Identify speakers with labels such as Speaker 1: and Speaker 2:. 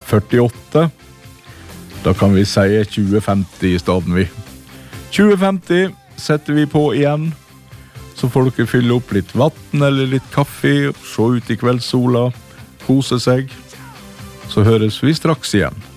Speaker 1: 48. Da kan vi si 2050 I stedet vi. 2050 setter vi på igjen, så får dere fylle opp litt vatten eller litt kaffe, se ut I kveldssola, kose seg. Så høres vi straks igjen.